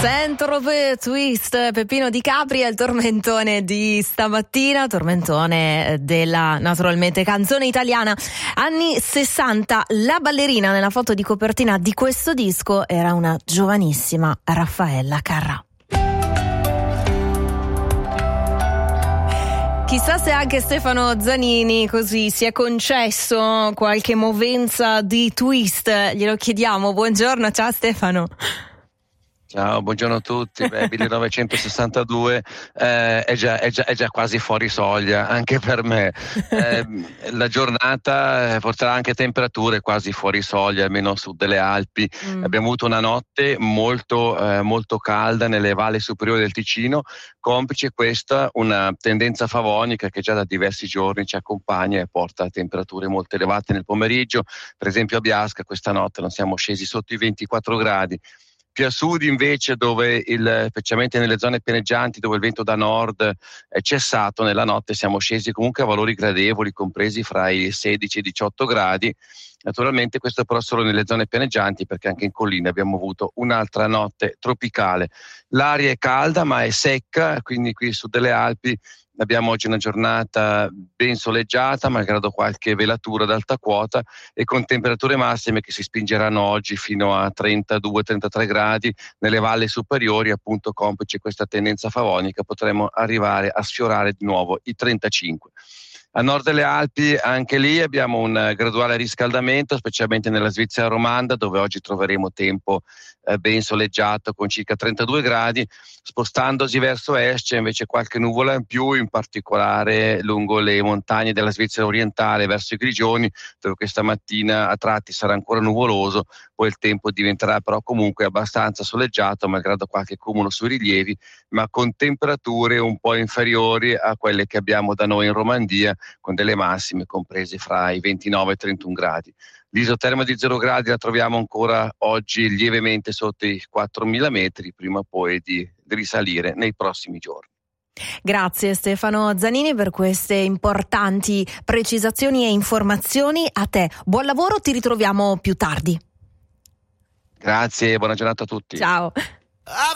Saint-Tropez Twist, Peppino Di Capri è il tormentone di stamattina, tormentone della naturalmente canzone italiana anni 60. La ballerina nella foto di copertina di questo disco era una giovanissima Raffaella Carrà. Chissà se anche Stefano Zanini così si è concesso qualche movenza di twist, glielo chiediamo. Buongiorno, ciao Stefano. Ciao, buongiorno a tutti. 1962 è già quasi fuori soglia anche per me. La giornata porterà anche temperature quasi fuori soglia, almeno a sud delle Alpi. Abbiamo avuto una notte molto calda nelle valli superiori del Ticino, complice questa una tendenza favonica che già da diversi giorni ci accompagna e porta a temperature molto elevate nel pomeriggio. Per esempio a Biasca questa notte non siamo scesi sotto i 24 gradi. Più a sud invece, dove specialmente nelle zone pianeggianti dove il vento da nord è cessato, nella notte siamo scesi comunque a valori gradevoli, compresi fra i 16 e i 18 gradi. Naturalmente questo però solo nelle zone pianeggianti, perché anche in collina abbiamo avuto un'altra notte tropicale. L'aria è calda ma è secca, quindi qui su delle Alpi abbiamo oggi una giornata ben soleggiata, malgrado qualche velatura ad alta quota, e con temperature massime che si spingeranno oggi fino a 32-33 gradi. Nelle valli superiori, appunto, complice questa tendenza favonica, potremo arrivare a sfiorare di nuovo i 35. A nord delle Alpi anche lì abbiamo un graduale riscaldamento, specialmente nella Svizzera romanda, dove oggi troveremo tempo ben soleggiato con circa 32 gradi. Spostandosi verso est c'è invece qualche nuvola in più, in particolare lungo le montagne della Svizzera orientale verso i Grigioni, dove questa mattina a tratti sarà ancora nuvoloso, poi il tempo diventerà però comunque abbastanza soleggiato, malgrado qualche cumulo sui rilievi, ma con temperature un po' inferiori a quelle che abbiamo da noi in Romandia, con delle massime comprese fra i 29 e i 31 gradi. L'isoterma di 0 gradi la troviamo ancora oggi lievemente sotto i 4.000 metri, prima poi di risalire nei prossimi giorni. Grazie Stefano Zanini per queste importanti precisazioni e informazioni. A te, buon lavoro, ti ritroviamo più tardi. Grazie, buona giornata a tutti. Ciao.